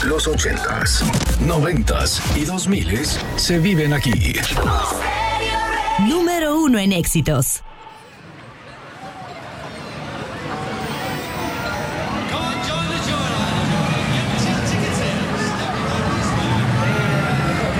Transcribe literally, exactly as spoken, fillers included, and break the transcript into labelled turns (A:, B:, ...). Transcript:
A: Los ochentas, noventas y dos miles se viven aquí.
B: Número uno en éxitos.